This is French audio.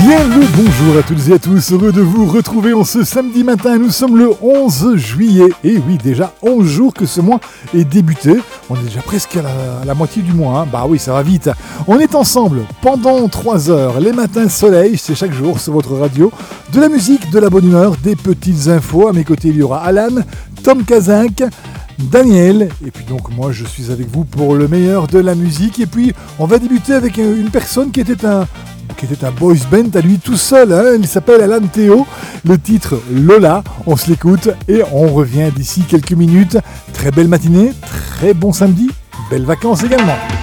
Bien le bonjour à toutes et à tous, heureux de vous retrouver en ce samedi matin, nous sommes le 11 juillet, et oui déjà 11 jours que ce mois est débuté, on est déjà presque à la moitié du mois, hein. Bah oui ça va vite, on est ensemble pendant 3 heures, les matins soleil, c'est chaque jour sur votre radio, de la musique, de la bonne humeur, des petites infos, à mes côtés il y aura Alan, Tom Kazank, Daniel, et puis donc moi je suis avec vous pour le meilleur de la musique, et puis on va débuter avec une personne qui était un boys band à lui tout seul, hein. Il s'appelle Alan Théo, le titre Lola, on se l'écoute et on revient d'ici quelques minutes. Très belle matinée, très bon samedi, belles vacances également.